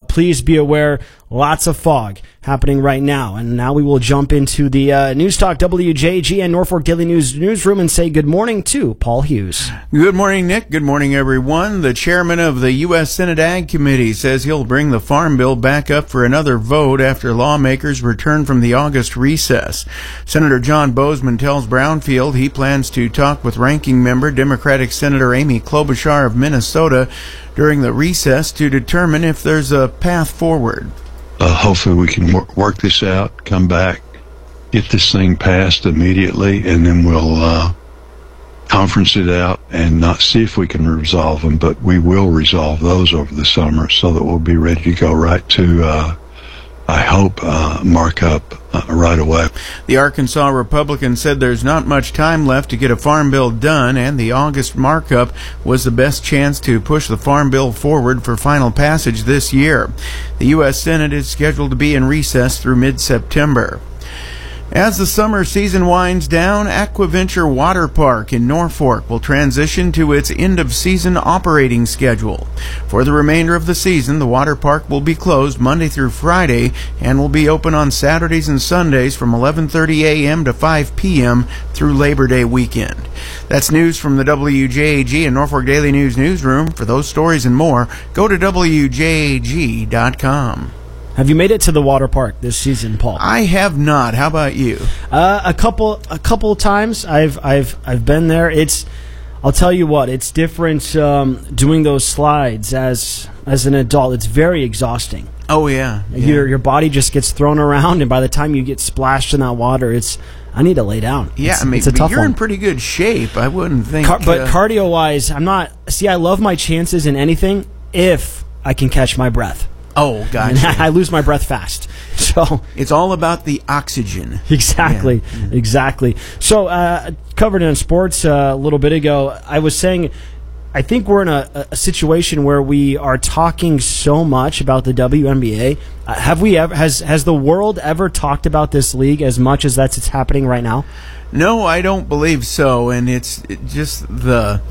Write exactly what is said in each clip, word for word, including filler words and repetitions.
please be aware, lots of fog happening right now. And now we will jump into the uh, News Talk W J G and Norfolk Daily News newsroom and say good morning to Paul Hughes. Good morning, Nick. Good morning, everyone. The chairman of the U S Senate Ag Committee says he'll bring the Farm Bill back up for another vote after lawmakers return from the August recess. Senator John Bozeman tells Brownfield he plans to talk with ranking member Democratic Senator Amy Klobuchar of Minnesota during the recess to determine if there's a path forward. Uh, hopefully we can work, work this out, come back, get this thing passed immediately, and then we'll uh, conference it out and not see if we can resolve them, but we will resolve those over the summer so that we'll be ready to go right to, uh, I hope, uh, markup uh, right away. The Arkansas Republican said there's not much time left to get a farm bill done, and the August markup was the best chance to push the farm bill forward for final passage this year. The U S Senate is scheduled to be in recess through mid-September. As the summer season winds down, Aquaventure Water Park in Norfolk will transition to its end-of-season operating schedule. For the remainder of the season, the water park will be closed Monday through Friday and will be open on Saturdays and Sundays from eleven thirty a.m. to five p.m. through Labor Day weekend. That's news from the W J A G and Norfolk Daily News newsroom. For those stories and more, go to W J A G dot com. Have you made it to the water park this season, Paul? I have not. How about you? Uh, a couple, a couple of times. I've, I've, I've been there. It's, I'll tell you what. It's different um, doing those slides as, as an adult. It's very exhausting. Oh yeah. yeah. Your, your body just gets thrown around, and by the time you get splashed in that water, it's, I need to lay down. Yeah, it's, I mean, it's a tough you're one. in pretty good shape. I wouldn't think. Car- but uh, cardio-wise, I'm not. See, I love my chances in anything if I can catch my breath. Oh, gotcha. I lose my breath fast. So it's all about the oxygen. Exactly, yeah. exactly. So uh, covered in sports uh, a little bit ago, I was saying I think we're in a, a situation where we are talking so much about the W N B A. Uh, have we ever? Has has the world ever talked about this league as much as that's it's happening right now? No, I don't believe so, and it's just the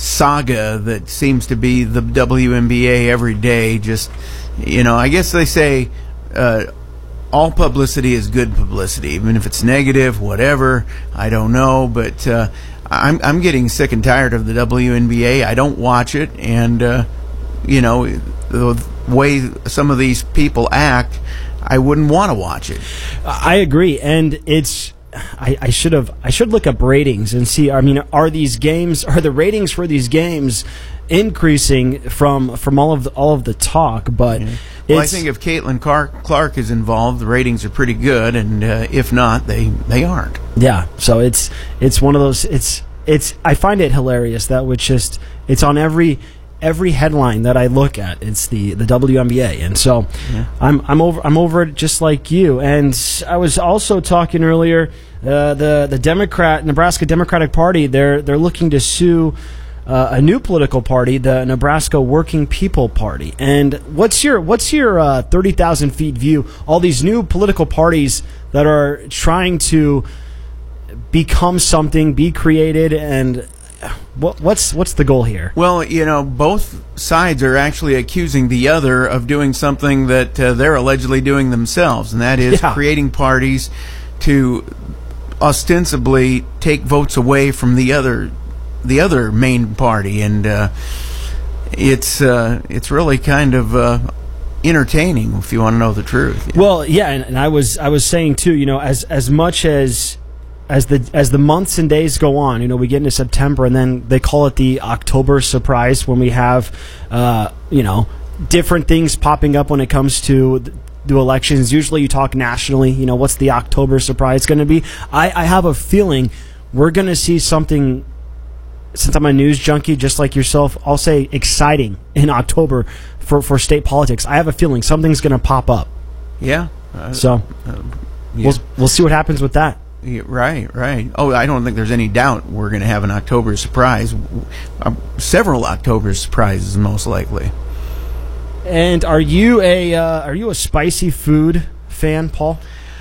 saga that seems to be the W N B A every day. Just, you know, I guess they say uh, all publicity is good publicity, even if it's negative, whatever. I don't know, but uh, I'm I'm getting sick and tired of the W N B A. I don't watch it, and uh, you know, the way some of these people act, I wouldn't want to watch it. I agree, and it's. I, I should have. I should look up ratings and see. I mean, are these games? Are the ratings for these games increasing from from all of the, all of the talk? But yeah. Well, I think if Caitlin Clark, Clark is involved, the ratings are pretty good, and uh, if not, they they aren't. Yeah. So it's it's one of those. It's it's. I find it hilarious that which just it's on every. Every headline that I look at, it's the, the W N B A, and so yeah. I'm I'm over I'm over it just like you. And I was also talking earlier, uh, the the Democrat Nebraska Democratic Party they're they're looking to sue uh, a new political party, the Nebraska Working People Party. And what's your what's your uh, thirty thousand feet view? All these new political parties that are trying to become something, be created, and What, what's what's the goal here? Well, you know, both sides are actually accusing the other of doing something that uh, they're allegedly doing themselves, and that is yeah. creating parties to ostensibly take votes away from the other the other main party, and uh, it's uh, it's really kind of uh, entertaining if you want to know the truth. Well, yeah, and, and I was I was saying too, you know, as as much as. As the as the months and days go on, you know, we get into September, and then they call it the October surprise when we have, uh, you know, different things popping up when it comes to the, the elections. Usually, you talk nationally. You know, what's the October surprise going to be? I, I have a feeling we're going to see something. Since I'm a news junkie, just like yourself, I'll say exciting in October for for state politics. I have a feeling something's going to pop up. Yeah. Uh, so uh, yeah. we'll we'll see what happens with that. Yeah, right, right. Oh, I don't think there's any doubt we're going to have an October surprise. Uh, several October surprises, most likely. And are you a uh, are you a spicy food fan, Paul?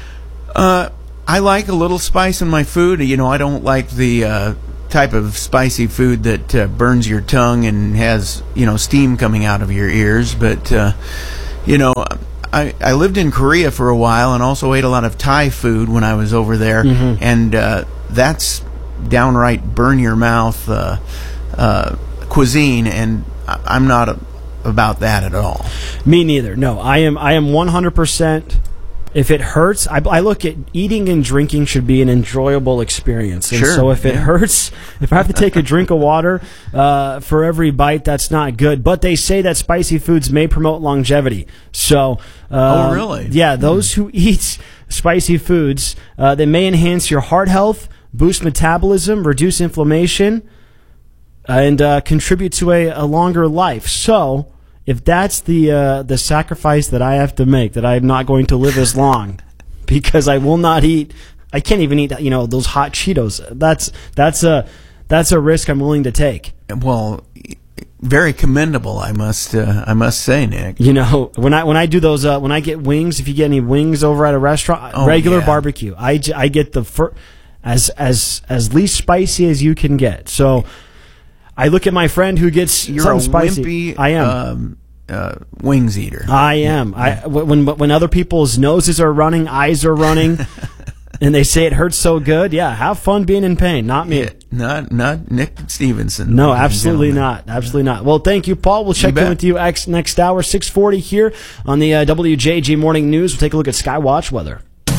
Uh, I like a little spice in my food. You know, I don't like the uh, type of spicy food that uh, burns your tongue and has, you know, steam coming out of your ears. But uh, You know, I, I lived in Korea for a while and also ate a lot of Thai food when I was over there, mm-hmm. and uh, that's downright burn your mouth uh, uh, cuisine, and I'm not a, about that at all. Me neither. No, I am. I am one hundred percent. If it hurts, I, I look at eating and drinking should be an enjoyable experience. And sure. So if it yeah. hurts, if I have to take a drink of water uh, for every bite, that's not good. But they say that spicy foods may promote longevity. So, uh, oh really? Yeah, those mm. who eat spicy foods, uh, they may enhance your heart health, boost metabolism, reduce inflammation, and uh, contribute to a, a longer life. So, if that's the uh, the sacrifice that I have to make, that I'm not going to live as long, because I will not eat, I can't even eat, you know, those hot Cheetos. That's that's a that's a risk I'm willing to take. Well, very commendable, I must uh, I must say, Nick. You know, when I when I do those, uh, when I get wings, if you get any wings over at a restaurant, oh, regular yeah. barbecue, I, I get the fir- as as as least spicy as you can get. So. I look at my friend who gets You're something a spicy. wimpy, I am. Um, uh, wings eater. I am. I when when other people's noses are running, eyes are running, and they say it hurts so good. Yeah, have fun being in pain. Not me. Yeah, not not Nick Stevenson. No, absolutely not. Absolutely not. Well, thank you, Paul. We'll check in with you ex- next hour, six forty here on the uh, W J A G Morning News. We'll take a look at Skywatch weather.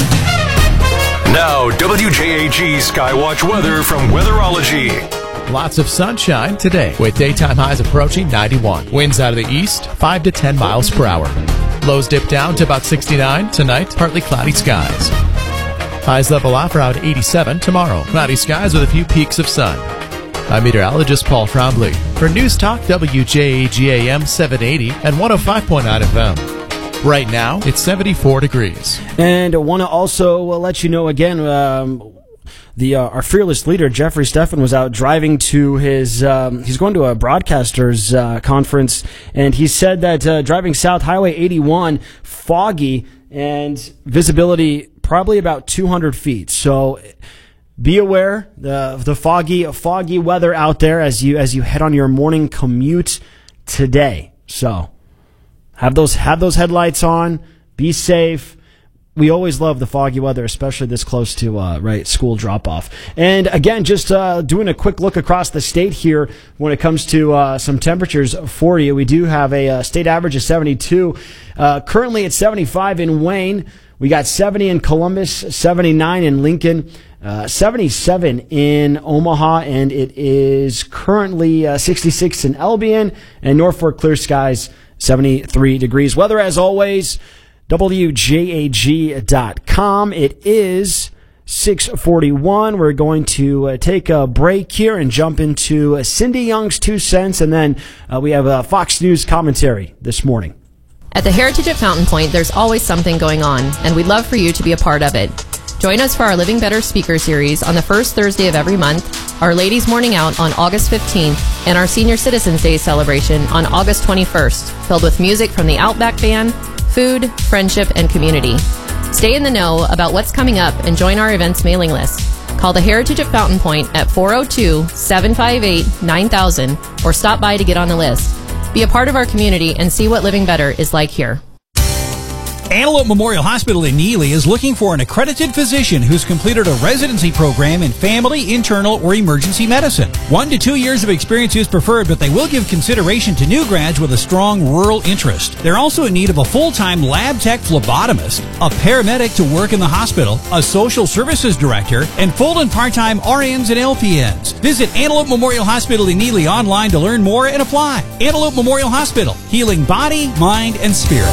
Now, W J A G Skywatch weather from Weatherology. Lots of sunshine today, with daytime highs approaching ninety-one. Winds out of the east, five to ten miles per hour. Lows dip down to about sixty-nine. Tonight, partly cloudy skies. Highs level off around eighty-seven tomorrow. Cloudy skies with a few peaks of sun. I'm meteorologist Paul Trombley for News Talk W J A G A M seven eighty and one oh five point nine F M. Right now, it's seventy-four degrees. And I want to also uh, let you know again, um, The uh, our fearless leader Jeffrey Steffen was out driving to his. Um, he's going to a broadcasters uh, conference, and he said that uh, driving south Highway eighty-one, foggy and visibility probably about two hundred feet. So be aware the the foggy foggy weather out there as you as you head on your morning commute today. So have those have those headlights on. Be safe. We always love the foggy weather, especially this close to uh, right school drop-off. And again, just uh, doing a quick look across the state here when it comes to uh, some temperatures for you. We do have a uh, state average of seventy-two. Uh, currently, it's seventy-five in Wayne. We got seventy in Columbus, seventy-nine in Lincoln, uh, seventy-seven in Omaha, and it is currently uh, sixty-six in Albion, and Norfolk clear skies, seventy-three degrees. Weather, as always, W J A G dot com. It is six forty-one. We're going to uh, take a break here and jump into uh, Cindy Young's Two Cents, and then uh, we have a Fox News commentary this morning. At the Heritage at Fountain Point, there's always something going on, and we'd love for you to be a part of it. Join us for our Living Better speaker series on the first Thursday of every month, our Ladies Morning Out on August fifteenth, and our Senior Citizens Day celebration on August twenty-first, filled with music from the Outback Band, food, friendship, and community. Stay in the know about what's coming up and join our events mailing list. Call the Heritage at Fountain Point at four oh two, seven five eight, nine thousand or stop by to get on the list. Be a part of our community and see what living better is like here. Antelope Memorial Hospital in Neely is looking for an accredited physician who's completed a residency program in family, internal, or emergency medicine. One to two years of experience is preferred, but they will give consideration to new grads with a strong rural interest. They're also in need of a full-time lab tech phlebotomist, a paramedic to work in the hospital, a social services director, and full and part-time R Ns and L P Ns. Visit Antelope Memorial Hospital in Neely online to learn more and apply. Antelope Memorial Hospital, healing body, mind, and spirit.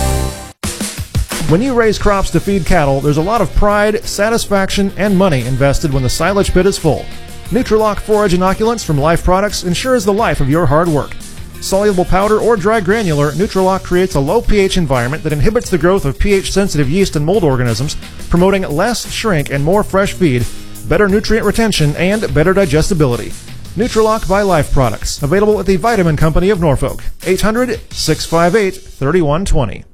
When you raise crops to feed cattle, there's a lot of pride, satisfaction, and money invested when the silage pit is full. Nutrilock forage inoculants from Life Products ensures the life of your hard work. Soluble powder or dry granular, Nutrilock creates a low pH environment that inhibits the growth of pH-sensitive yeast and mold organisms, promoting less shrink and more fresh feed, better nutrient retention, and better digestibility. Nutrilock by Life Products, available at the Vitamin Company of Norfolk. eight hundred, six five eight, three one two zero.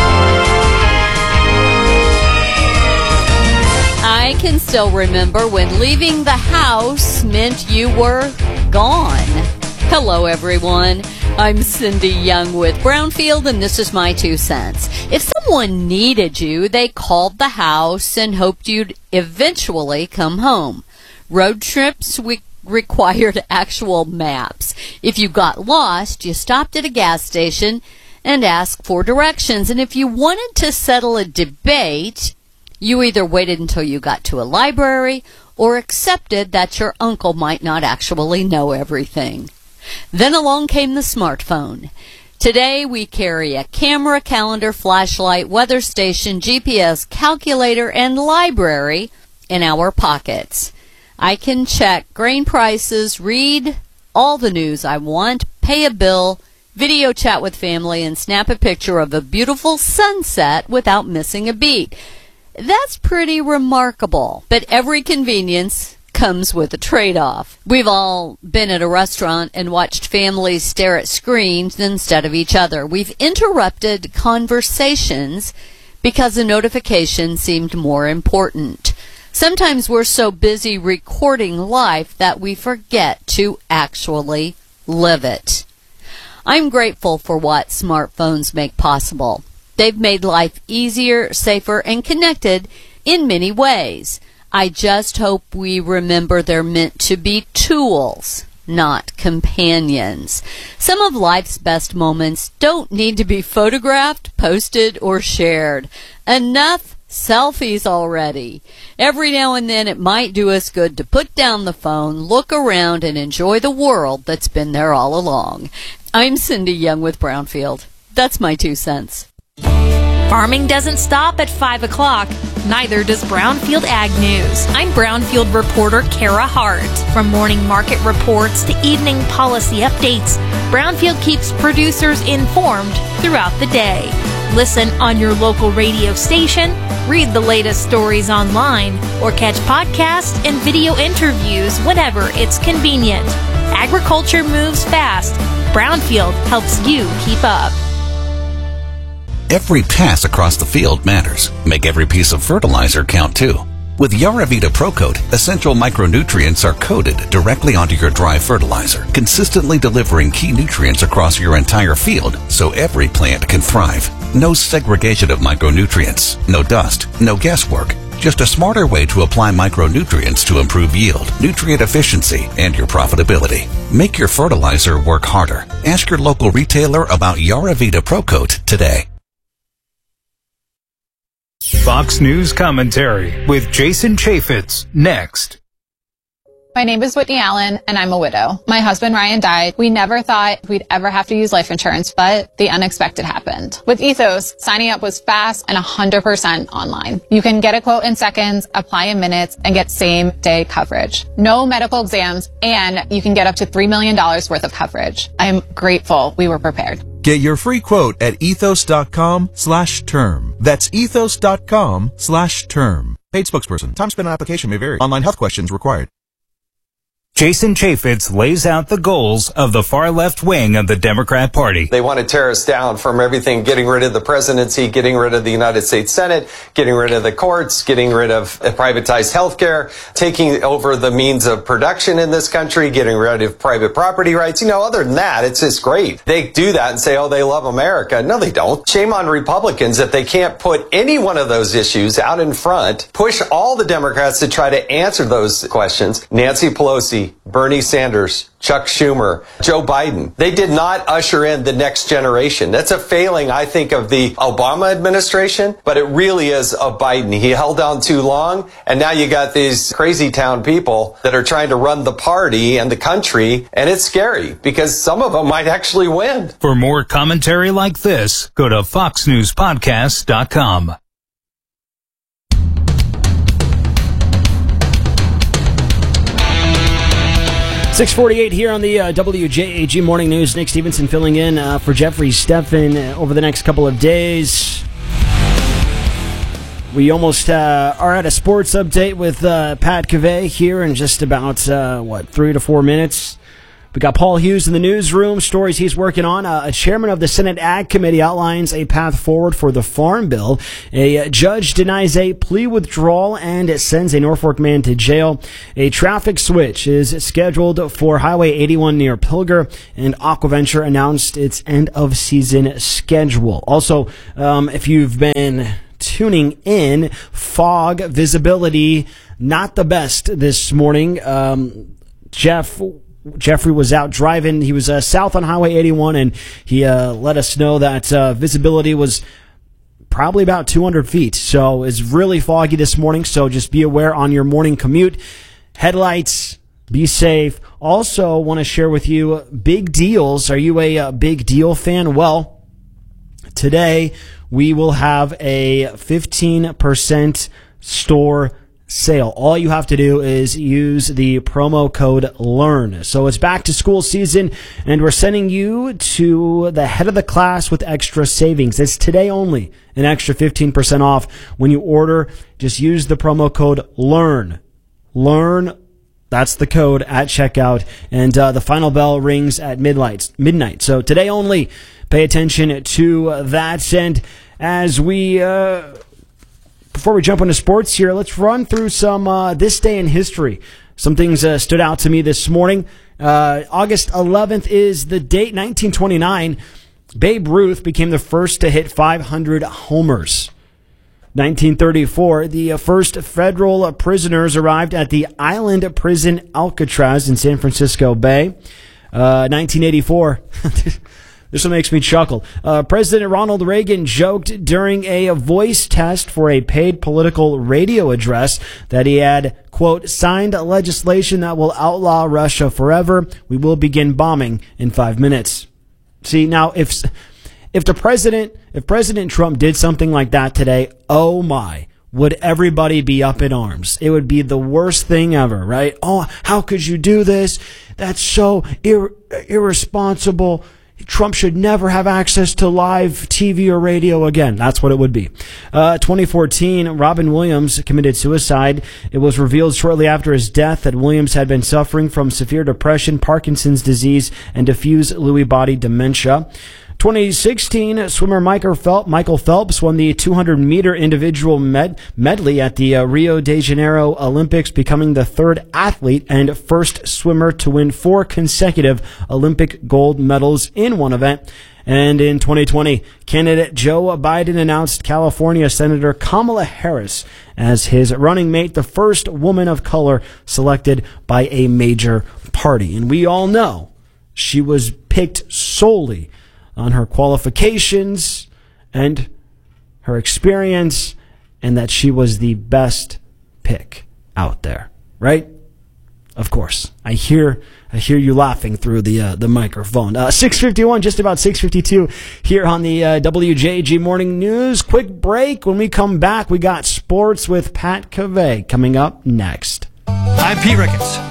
I can still remember when leaving the house meant you were gone. Hello, everyone. I'm Cindy Young with Brownfield, and this is my two cents. If someone needed you, they called the house and hoped you'd eventually come home. Road trips we required actual maps. If you got lost, you stopped at a gas station and asked for directions. And if you wanted to settle a debate, you either waited until you got to a library or accepted that your uncle might not actually know everything. Then along came the smartphone. Today we carry a camera, calendar, flashlight, weather station, G P S, calculator, and library in our pockets. I can check grain prices, read all the news I want, pay a bill, video chat with family, and snap a picture of a beautiful sunset without missing a beat. That's pretty remarkable, but every convenience comes with a trade-off. We've all been at a restaurant and watched families stare at screens instead of each other. We've interrupted conversations because a notification seemed more important. Sometimes we're so busy recording life that we forget to actually live it. I'm grateful for what smartphones make possible. They've made life easier, safer, and connected in many ways. I just hope we remember they're meant to be tools, not companions. Some of life's best moments don't need to be photographed, posted, or shared. Enough selfies already. Every now and then it might do us good to put down the phone, look around, and enjoy the world that's been there all along. I'm Cindy Young with Brownfield. That's my two cents. Farming doesn't stop at five o'clock. Neither does Brownfield Ag News. I'm Brownfield reporter Kara Hart. From morning market reports to evening policy updates, Brownfield keeps producers informed throughout the day. Listen on your local radio station, read the latest stories online, or catch podcasts and video interviews whenever it's convenient. Agriculture moves fast. Brownfield helps you keep up. Every pass across the field matters. Make every piece of fertilizer count too. With Yaravita ProCoat, essential micronutrients are coated directly onto your dry fertilizer, consistently delivering key nutrients across your entire field so every plant can thrive. No segregation of micronutrients, no dust, no guesswork. Just a smarter way to apply micronutrients to improve yield, nutrient efficiency, and your profitability. Make your fertilizer work harder. Ask your local retailer about Yaravita ProCoat today. Fox News Commentary with Jason Chaffetz next. My name is Whitney Allen, and I'm a widow. My husband, Ryan, died. We never thought we'd ever have to use life insurance, but the unexpected happened. With Ethos, signing up was fast and one hundred percent online. You can get a quote in seconds, apply in minutes, and get same-day coverage. No medical exams, and you can get up to three million dollars worth of coverage. I am grateful we were prepared. Get your free quote at ethos.com slash term. That's ethos.com slash term. Paid spokesperson. Time spent on application may vary. Online health questions required. Jason Chaffetz lays out the goals of the far left wing of the Democrat Party. They want to tear us down from everything, getting rid of the presidency, getting rid of the United States Senate, getting rid of the courts, getting rid of privatized health care, taking over the means of production in this country, getting rid of private property rights. You know, other than that, it's just great. They do that and say, oh, they love America. No, they don't. Shame on Republicans that they can't put any one of those issues out in front, push all the Democrats to try to answer those questions. Nancy Pelosi, Bernie Sanders, Chuck Schumer, Joe Biden. They did not usher in the next generation. That's a failing, I think, of the Obama administration, but it really is of Biden. He held on too long, and now you got these crazy town people that are trying to run the party and the country, and it's scary because some of them might actually win. For more commentary like this, go to fox news podcast dot com. six forty-eight here on the uh, W J A G Morning News. Nick Stevenson filling in uh, for Jeffrey Steffen uh, over the next couple of days. We almost uh, are at a sports update with uh, Pat Cavey here in just about, uh, what, three to four minutes. We got Paul Hughes in the newsroom, stories he's working on. Uh, a chairman of the Senate Ag Committee outlines a path forward for the Farm Bill. A judge denies a plea withdrawal and sends a Norfolk man to jail. A traffic switch is scheduled for Highway eighty-one near Pilger, and Aquaventure announced its end-of-season schedule. Also, um, if you've been tuning in, fog visibility not the best this morning. Um, Jeff Jeffrey was out driving. He was uh, south on Highway eighty-one, and he uh, let us know that uh, visibility was probably about two hundred feet. So it's really foggy this morning, so just be aware on your morning commute. Headlights, be safe. Also want to share with you big deals. Are you a, a big deal fan? Well, today we will have a fifteen percent store sale. All you have to do is use the promo code LEARN. So it's back to school season, and we're sending you to the head of the class with extra savings. It's today only, an extra fifteen percent off when you order. Just use the promo code LEARN. LEARN, that's the code at checkout, and uh, the final bell rings at midnight. Midnight. So today only, pay attention to that. And as we... Uh, Before we jump into sports here, let's run through some uh, this day in history. Some things uh, stood out to me this morning. Uh, August eleventh is the date. nineteen twenty-nine, Babe Ruth became the first to hit five hundred homers. nineteen thirty-four, the uh, first federal prisoners arrived at the island prison Alcatraz in San Francisco Bay. Uh, nineteen eighty-four... This one makes me chuckle. Uh, President Ronald Reagan joked during a voice test for a paid political radio address that he had, quote, signed legislation that will outlaw Russia forever. We will begin bombing in five minutes. See, now, if if the president, if President Trump did something like that today, oh my, would everybody be up in arms? It would be the worst thing ever, right? Oh, how could you do this? That's so ir- irresponsible. Trump should never have access to live T V or radio again. That's what it would be. Uh, twenty fourteen, Robin Williams committed suicide. It was revealed shortly after his death that Williams had been suffering from severe depression, Parkinson's disease, and diffuse Lewy body dementia. twenty sixteen, swimmer Michael Phelps, Michael Phelps won the two hundred meter individual med- medley at the uh, Rio de Janeiro Olympics, becoming the third athlete and first swimmer to win four consecutive Olympic gold medals in one event. And in twenty twenty, candidate Joe Biden announced California Senator Kamala Harris as his running mate, the first woman of color selected by a major party. And we all know she was picked solely on her qualifications and her experience, and that she was the best pick out there, right? Of course. I hear I hear you laughing through the uh, the microphone. Uh, six fifty-one, just about six fifty-two here on the uh, W J G Morning News. Quick break. When we come back, we got sports with Pat Cavey coming up next. I'm Pete Ricketts.